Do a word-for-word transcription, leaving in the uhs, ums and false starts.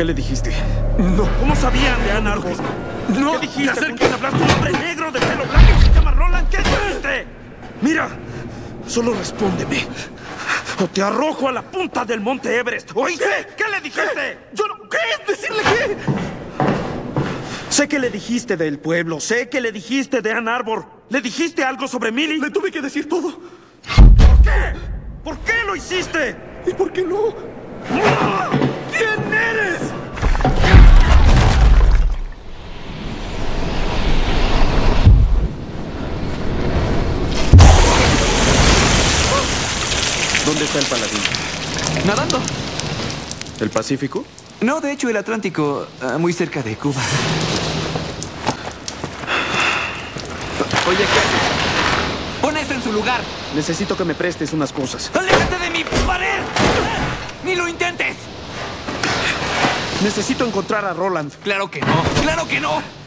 ¿Qué le dijiste? No. ¿Cómo sabían de Ann Arbor? No. ¿Qué dijiste? Acer- ¿Con quién hablaste? Un hombre negro de pelo blanco que se llama Roland. ¿Qué dijiste? Mira, solo respóndeme. O te arrojo a la punta del monte Everest. ¿Oíste? ¿Qué, ¿Qué le dijiste? Yo no... ¿Qué? ¿Decirle qué? Sé que le dijiste del pueblo. Sé que le dijiste de Ann Arbor. ¿Le dijiste algo sobre Millie? Le tuve que decir todo. ¿Por qué? ¿Por qué lo hiciste? ¿Y por qué no? ¡Ah! ¿Quién eres? ¿Dónde está el paladín? Nadando. ¿El Pacífico? No, de hecho, el Atlántico, ah, muy cerca de Cuba. Oye, ¿qué haces? Pon eso en su lugar. Necesito que me prestes unas cosas. ¡Aléjate de mi pared! ¡Ni lo intentes! Necesito encontrar a Roland. Claro que no, claro que no.